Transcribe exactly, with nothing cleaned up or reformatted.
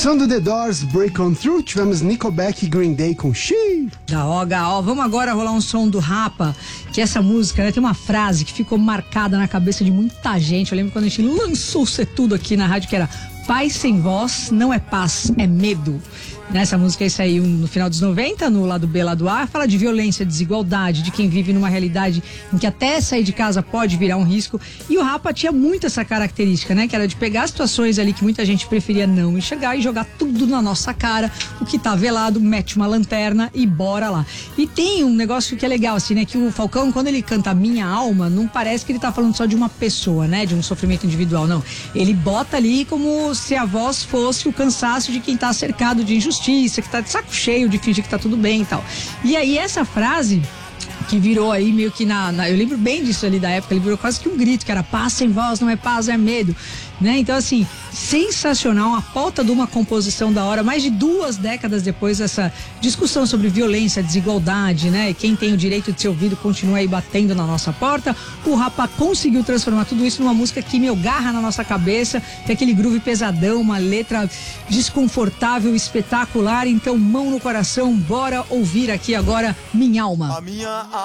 Som do The Doors, Break On Through. Tivemos Nickelback e Green Day com She. Gaó, Gaó. Vamos agora rolar um som do Rapa, que essa música, né, tem uma frase que ficou marcada na cabeça de muita gente. Eu lembro quando a gente lançou Ser Tudo aqui na rádio, que era: paz sem voz não é paz, é medo. Nessa música aí saiu no final dos noventa, no lado B, lado A, fala de violência, desigualdade, de quem vive numa realidade em que até sair de casa pode virar um risco. E o Rapa tinha muito essa característica, né? Que era de pegar situações ali que muita gente preferia não enxergar e jogar tudo na nossa cara. O que tá velado, mete uma lanterna e bora lá. E tem um negócio que é legal, assim, né? Que o Falcão, quando ele canta Minha Alma, não parece que ele tá falando só de uma pessoa, né? De um sofrimento individual, não. Ele bota ali como se a voz fosse o cansaço de quem tá cercado de injustiça, que tá de saco cheio de fingir que tá tudo bem e tal. E aí essa frase que virou aí meio que na, na... Eu lembro bem disso ali da época, ele virou quase que um grito, que era: paz sem voz não é paz, é medo, né? Então, assim, sensacional, a pauta de uma composição da hora, mais de duas décadas depois dessa discussão sobre violência, desigualdade, né? E quem tem o direito de ser ouvido continua aí batendo na nossa porta. O Rapa conseguiu transformar tudo isso numa música que, meu, garra na nossa cabeça, tem aquele groove pesadão, uma letra desconfortável, espetacular. Então, mão no coração, bora ouvir aqui agora Minha Alma. A minha